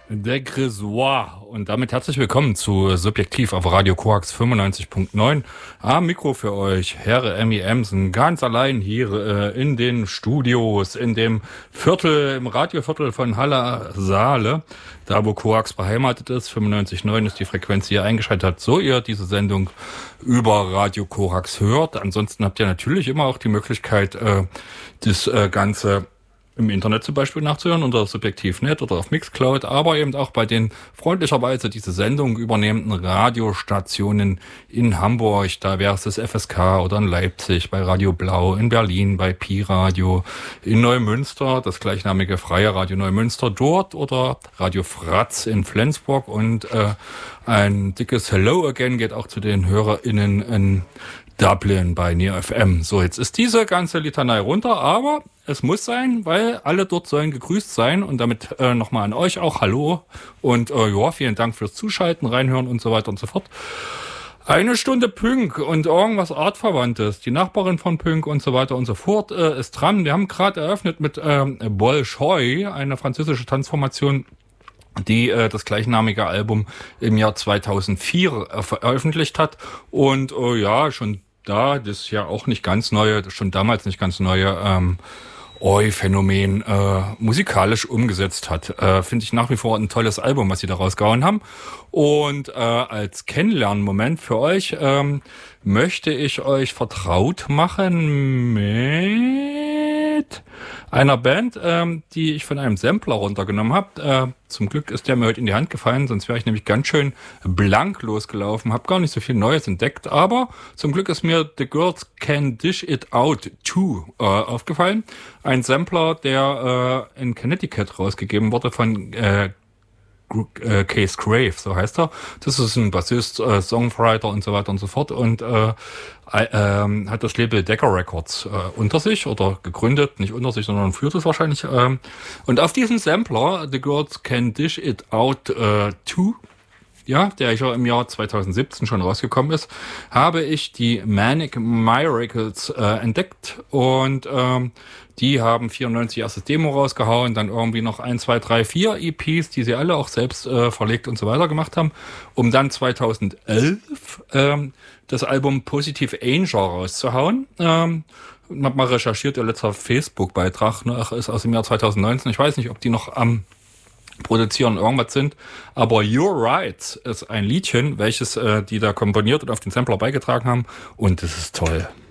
Der Griswoir. Und damit herzlich willkommen zu Subjektiv auf Radio Koax 95.9. Am Mikro für euch, Herr Emmy Emsen, ganz allein hier in den Studios, in dem Viertel, im Radioviertel von Halle Saale, da wo Koax beheimatet ist. 95.9 ist die Frequenz, die ihr eingeschaltet habt, so ihr diese Sendung über Radio Koax hört. Ansonsten habt ihr natürlich immer auch die Möglichkeit, das Ganze im Internet zum Beispiel nachzuhören unter Subjektiv.net oder auf Mixcloud, aber eben auch bei den freundlicherweise diese Sendung übernehmenden Radiostationen in Hamburg, da wäre es das FSK, oder in Leipzig bei Radio Blau, in Berlin bei Pi Radio, in Neumünster das gleichnamige Freie Radio Neumünster dort oder Radio Fratz in Flensburg und ein dickes Hello again geht auch zu den HörerInnen in Dublin bei Neo FM. So, jetzt ist diese ganze Litanei runter, aber es muss sein, weil alle dort sollen gegrüßt sein und damit nochmal an euch auch Hallo und ja, vielen Dank fürs Zuschalten, Reinhören und so weiter und so fort. Eine Stunde Pünk und irgendwas Artverwandtes, die Nachbarin von Pünk und so weiter und so fort ist dran. Wir haben gerade eröffnet mit Bolshoi, eine französische Tanzformation, die das gleichnamige Album im Jahr 2004 veröffentlicht hat und ja, schon da, das ist ja auch nicht ganz neue, schon damals nicht ganz neue Oi-Phänomen musikalisch umgesetzt hat. Finde ich nach wie vor ein tolles Album, was sie da rausgehauen haben. Und als Kennenlernmoment für euch möchte ich euch vertraut machen mit einer Band, die ich von einem Sampler runtergenommen habe. Zum Glück ist der mir heute in die Hand gefallen, sonst wäre ich nämlich ganz schön blank losgelaufen. Habe gar nicht so viel Neues entdeckt, aber zum Glück ist mir The Girls Can Dish It Out 2 aufgefallen. Ein Sampler, der in Connecticut rausgegeben wurde von Case Grave, so heißt er. Das ist ein Bassist, Songwriter und so weiter und so fort und hat das Label Decca Records unter sich oder gegründet, nicht unter sich, sondern führt es wahrscheinlich. Und auf diesem Sampler, The Girls Can Dish It Out 2, ja, der ja im Jahr 2017 schon rausgekommen ist, habe ich die Manic Miracles entdeckt und die haben 94 erstes Demo rausgehauen, dann irgendwie noch 1, 2, 3, 4 EPs, die sie alle auch selbst verlegt und so weiter gemacht haben, um dann 2011 das Album Positive Angel rauszuhauen. Ich habe mal recherchiert, ihr letzter Facebook-Beitrag ist aus dem Jahr 2019. Ich weiß nicht, ob die noch am Produzieren irgendwas sind, aber Your Rights ist ein Liedchen, welches die da komponiert und auf den Sampler beigetragen haben und das ist toll.